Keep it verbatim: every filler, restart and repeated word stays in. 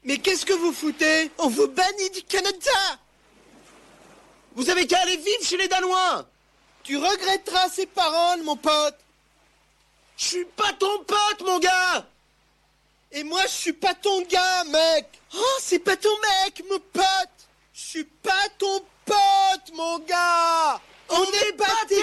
Mais qu'est-ce que vous foutez? On vous bannit du Canada! Vous avez qu'à aller vivre chez les Danois! Tu regretteras ces paroles, mon pote! Je suis pas ton pote, mon gars! Et moi, je suis pas ton gars, mec! Oh, c'est pas ton mec, mon pote! Je suis pas ton pote, mon gars! On n'est pas tes